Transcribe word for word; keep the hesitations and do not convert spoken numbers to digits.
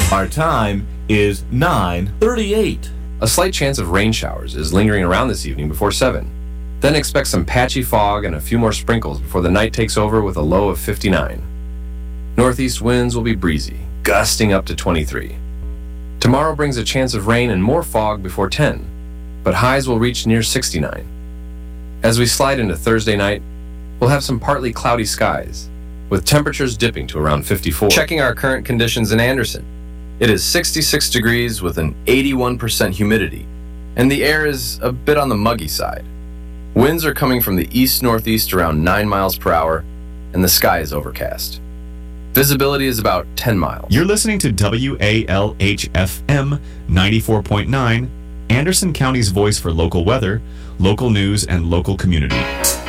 Our time is nine thirty-eight. A slight chance of rain showers is lingering around this evening before seven. Then expect some patchy fog and a few more sprinkles before the night takes over with a low of fifty-nine. Northeast winds will be breezy, gusting up to twenty-three. Tomorrow brings a chance of rain and more fog before ten, but highs will reach near sixty-nine. As we slide into Thursday night, we'll have some partly cloudy skies, with temperatures dipping to around fifty-four. Checking our current conditions in Anderson. It is sixty-six degrees with an eighty-one percent humidity, and the air is a bit on the muggy side. Winds are coming from the east-northeast around nine miles per hour, and the sky is overcast. Visibility is about ten miles. You're listening to W A L H F M ninety-four point nine, Anderson County's voice for local weather, local news, and local community.